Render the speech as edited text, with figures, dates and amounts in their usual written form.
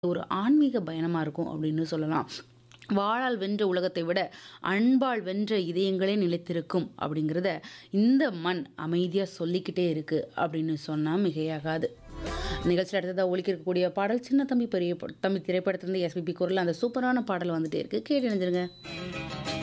ஒரு ஆன்மீக பயணமா இருக்கும் அப்படின்னு சொல்லலாம். வாளால் வென்ற உலகத்தை விட அன்பால் வென்ற இதயங்களே நிலைத்திருக்கும் அப்படிங்கிறத இந்த மண் அமைதியா சொல்லிக்கிட்டே இருக்கு அப்படின்னு சொன்னா மிகையாகாது. நிகழ்ச்சியில் அடுத்ததா ஒலிக்க இருக்கக்கூடிய பாடல் சின்ன தம்பி பெரிய தம்பி திரைப்படத்திலிருந்து எஸ்பிபி குரல் அந்த சூப்பரான பாடல் வந்துட்டே இருக்கு. கேட்டு இணைஞ்சிருங்க.